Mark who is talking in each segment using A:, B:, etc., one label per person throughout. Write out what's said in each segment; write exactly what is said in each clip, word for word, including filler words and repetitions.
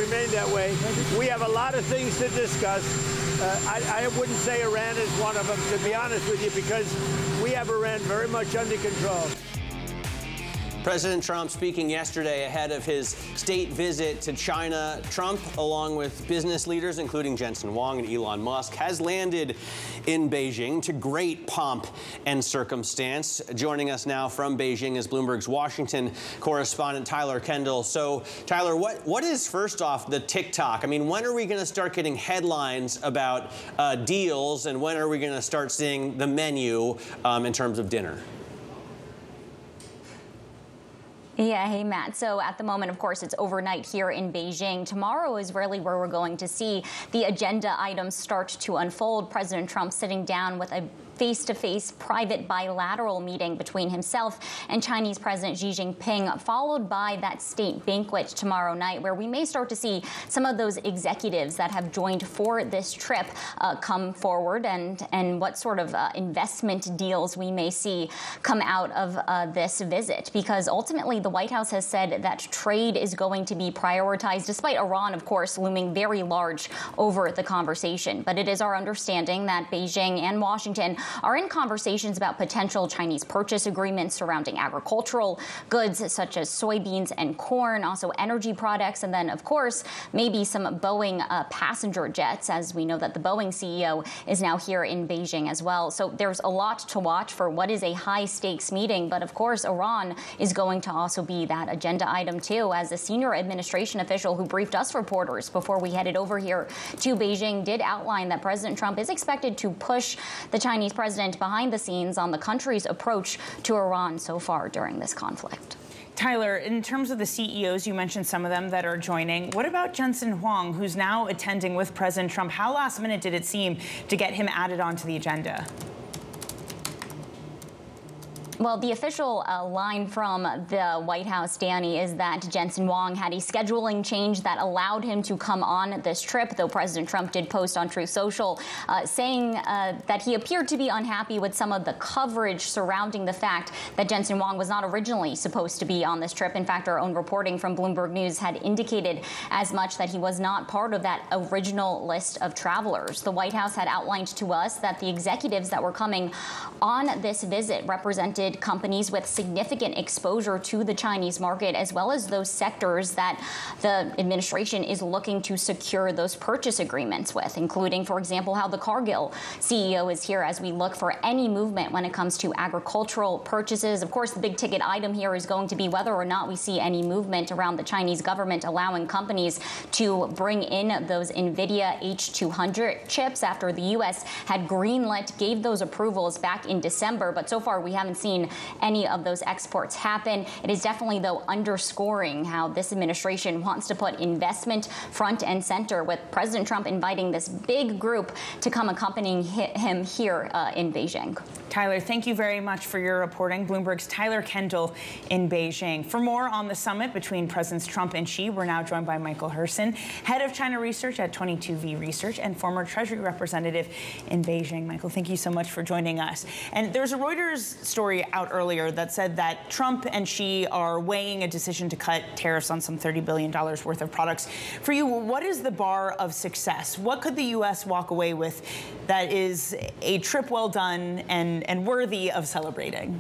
A: remain that way. We have a lot of things to discuss. Uh, I, I wouldn't say Iran is one of them, to be honest with you, because we have Iran very much under control.
B: President Trump speaking yesterday ahead of his state visit to China. Trump, along with business leaders, including Jensen Huang and Elon Musk, has landed in Beijing to great pomp and circumstance. Joining us now from Beijing is Bloomberg's Washington correspondent Tyler Kendall. So, Tyler, what, what is, first off, the TikTok? I mean, when are we going to start getting headlines about uh, deals, and when are we going to start seeing the menu um, in terms of dinner?
C: Yeah, hey, Matt. So at the moment, of course, it's overnight here in Beijing. Tomorrow is really where we're going to see the agenda items start to unfold. President Trump sitting down with a face-to-face private bilateral meeting between himself and Chinese President Xi Jinping, followed by that state banquet tomorrow night, where we may start to see some of those executives that have joined for this trip uh, come forward, and, and what sort of uh, investment deals we may see come out of uh, this visit. Because ultimately, the White House has said that trade is going to be prioritized, despite Iran, of course, looming very large over the conversation. But it is our understanding that Beijing and Washington are in conversations about potential Chinese purchase agreements surrounding agricultural goods such as soybeans and corn, also energy products, and then, of course, maybe some Boeing uh, passenger jets, as we know that the Boeing C E O is now here in Beijing as well. So there's a lot to watch for what is a high-stakes meeting. But, of course, Iran is going to also be that agenda item, too, as a senior administration official who briefed us reporters before we headed over here to Beijing did outline that President Trump is expected to push the Chinese president behind the scenes on the country's approach to Iran so far during this conflict.
D: Tyler, in terms of the C E Os, you mentioned some of them that are joining. What about Jensen Huang, who's now attending with President Trump? How last minute did it seem to get him added onto the agenda?
C: Well, the official uh, line from the White House, Danny, is that Jensen Huang had a scheduling change that allowed him to come on this trip, though President Trump did post on Truth Social uh, saying uh, that he appeared to be unhappy with some of the coverage surrounding the fact that Jensen Huang was not originally supposed to be on this trip. In fact, our own reporting from Bloomberg News had indicated as much, that he was not part of that original list of travelers. The White House had outlined to us that the executives that were coming on this visit represented companies with significant exposure to the Chinese market, as well as those sectors that the administration is looking to secure those purchase agreements with, including, for example, how the Cargill C E O is here as we look for any movement when it comes to agricultural purchases. Of course, the big ticket item here is going to be whether or not we see any movement around the Chinese government allowing companies to bring in those NVIDIA H two hundred chips after the U S had greenlit, gave those approvals back in December. But so far, we haven't seen any of those exports happen. It is definitely, though, underscoring how this administration wants to put investment front and center, with President Trump inviting this big group to come accompanying him here uh, in Beijing.
D: Tyler, thank you very much for your reporting. Bloomberg's Tyler Kendall in Beijing. For more on the summit between Presidents Trump and Xi, we're now joined by Michael Herson, head of China research at twenty-two V Research and former Treasury representative in Beijing. Michael, thank you so much for joining us. And there's a Reuters story out earlier that said that Trump and Xi are weighing a decision to cut tariffs on some thirty billion dollars worth of products. For you, what is the bar of success? What could the U S walk away with that is a trip well done and, and worthy of celebrating?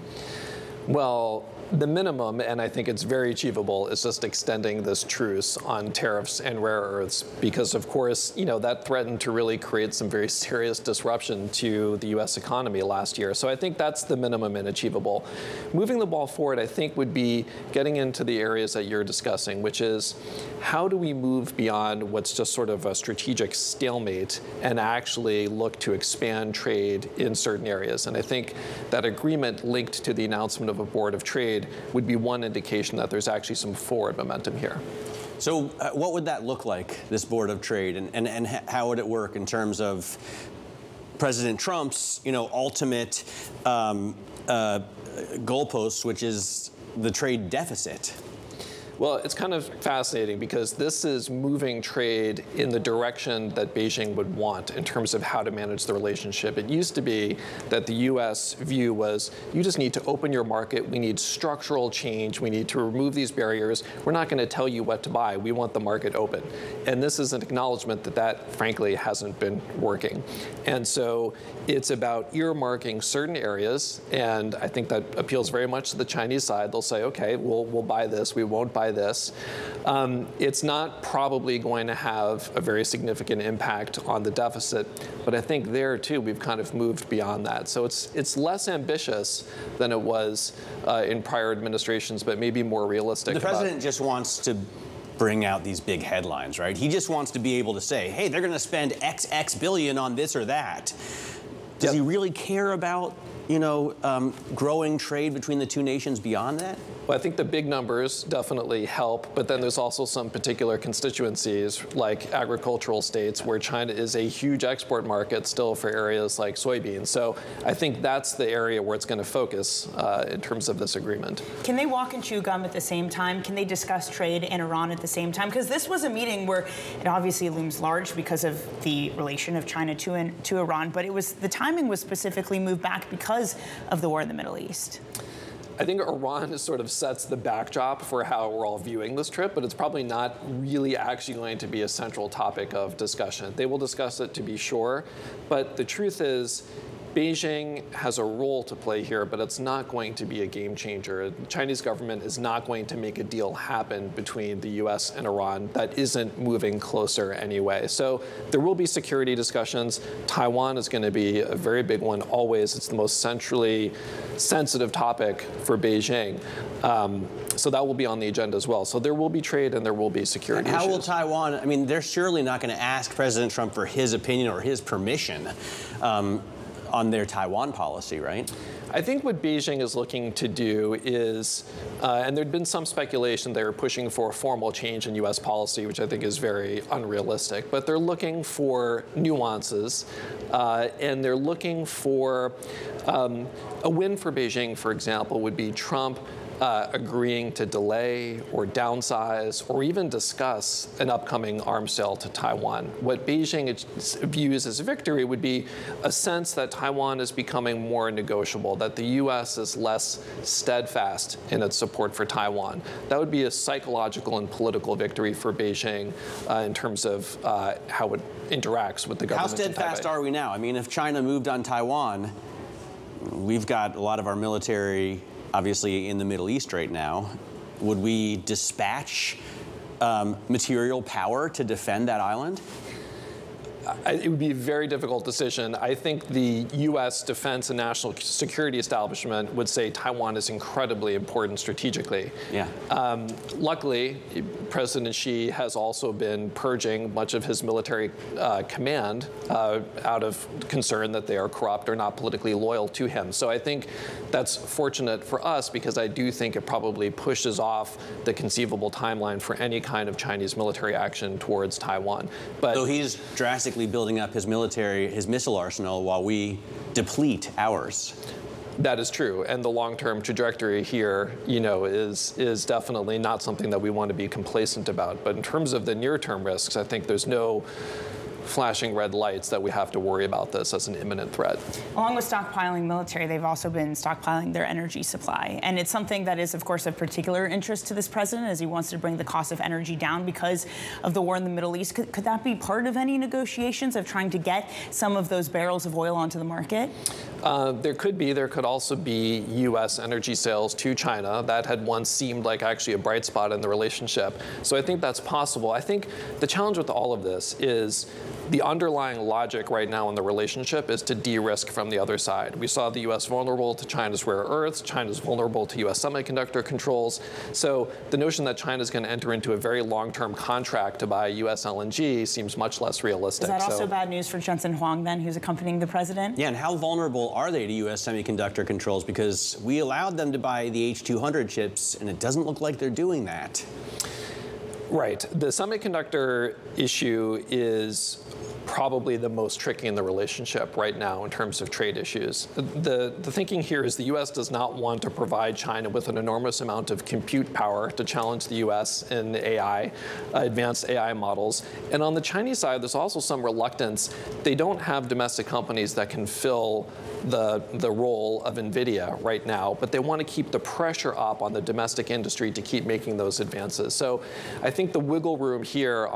E: Well, the minimum, and I think it's very achievable, is just extending this truce on tariffs and rare earths, because, of course, you know, that threatened to really create some very serious disruption to the U S economy last year. So I think that's the minimum and achievable. Moving the ball forward, I think, would be getting into the areas that you're discussing, which is how do we move beyond what's just sort of a strategic stalemate and actually look to expand trade in certain areas. And I think that agreement linked to the announcement of a board of trade would be one indication that there's actually some forward momentum here.
B: So uh, what would that look like, this board of trade, and, and, and how would it work in terms of President Trump's, you know, ultimate um, uh, goalposts, which is the trade deficit?
E: Well, it's kind of fascinating because this is moving trade in the direction that Beijing would want in terms of how to manage the relationship. It used to be that the U S view was, you just need to open your market. We need structural change. We need to remove these barriers. We're not going to tell you what to buy. We want the market open. And this is an acknowledgement that that, frankly, hasn't been working. And so it's about earmarking certain areas, and I think that appeals very much to the Chinese side. They'll say, okay, we'll, we'll buy this. We won't buy this. Um, it's not probably going to have a very significant impact on the deficit, but I think there too we've kind of moved beyond that. So it's it's less ambitious than it was uh, in prior administrations, but maybe more realistic.
B: The president
E: about
B: just wants to bring out these big headlines, right? He just wants to be able to say, hey, they're going to spend X X billion on this or that. Does yep. he really care about, you know, um, growing trade between the two nations beyond that?
E: Well, I think the big numbers definitely help, but then there's also some particular constituencies like agricultural states where China is a huge export market still for areas like soybeans. So I think that's the area where it's going to focus uh, in terms of this agreement.
D: Can they walk and chew gum at the same time? Can they discuss trade in Iran at the same time? Because this was a meeting where it obviously looms large because of the relation of China to, in, to Iran, but it was the timing was specifically moved back because of the war in the Middle East.
E: I think Iran is sort of sets the backdrop for how we're all viewing this trip, but it's probably not really actually going to be a central topic of discussion. They will discuss it, to be sure, but the truth is Beijing has a role to play here, but it's not going to be a game changer. The Chinese government is not going to make a deal happen between the U S and Iran that isn't moving closer anyway. So there will be security discussions. Taiwan is going to be a very big one always. It's the most centrally sensitive topic for Beijing. Um, so that will be on the agenda as well. So there will be trade and there will be security
B: How
E: issues.
B: will Taiwan, I mean, they're surely not going to ask President Trump for his opinion or his permission um, on their Taiwan policy, right?
E: I think what Beijing is looking to do is, uh, and there'd been some speculation they're pushing for a formal change in U S policy, which I think is very unrealistic, but they're looking for nuances, uh, and they're looking for um, a win for Beijing, for example, would be Trump Uh, agreeing to delay or downsize or even discuss an upcoming arms sale to Taiwan. What Beijing views as a victory would be a sense that Taiwan is becoming more negotiable, that the U S is less steadfast in its support for Taiwan. That would be a psychological and political victory for Beijing uh, in terms of uh, how it interacts with the government.
B: How steadfast are we now? I mean, if China moved on Taiwan, we've got a lot of our military obviously in the Middle East right now. Would we dispatch um, material power to defend that island?
E: It would be a very difficult decision. I think the U S defense and national security establishment would say Taiwan is incredibly important strategically.
B: Yeah.
E: Um, luckily, President Xi has also been purging much of his military uh, command uh, out of concern that they are corrupt or not politically loyal to him. So I think that's fortunate for us because I do think it probably pushes off the conceivable timeline for any kind of Chinese military action towards Taiwan. But
B: so he's drastically building up his military, his missile arsenal, while we deplete ours.
E: That is true, and the long-term trajectory here, you know, is is definitely not something that we want to be complacent about. But in terms of the near-term risks, I think there's no flashing red lights that we have to worry about this as an imminent threat.
D: Along with stockpiling military, they've also been stockpiling their energy supply. And it's something that is, of course, of particular interest to this president as he wants to bring the cost of energy down because of the war in the Middle East. Could, could that be part of any negotiations of trying to get some of those barrels of oil onto the market?
E: Uh, there could be. There could also be U S energy sales to China. That had once seemed like actually a bright spot in the relationship. So I think that's possible. I think the challenge with all of this is the underlying logic right now in the relationship is to de-risk from the other side. We saw the U S vulnerable to China's rare earths. China's vulnerable to U S semiconductor controls. So the notion that China is going to enter into a very long-term contract to buy U S L N G seems much less realistic.
D: Is that also
E: so,
D: bad news for Jensen Huang, then, who's accompanying the president?
B: Yeah, and how vulnerable are they to U S semiconductor controls? Because we allowed them to buy the H two hundred chips, and it doesn't look like they're doing that.
E: Right. The semiconductor issue is probably the most tricky in the relationship right now in terms of trade issues. The, the thinking here is the U S does not want to provide China with an enormous amount of compute power to challenge the U S in A I, uh, advanced A I models. And on the Chinese side, there's also some reluctance. They don't have domestic companies that can fill the, the role of NVIDIA right now, but they want to keep the pressure up on the domestic industry to keep making those advances. So I think the wiggle room here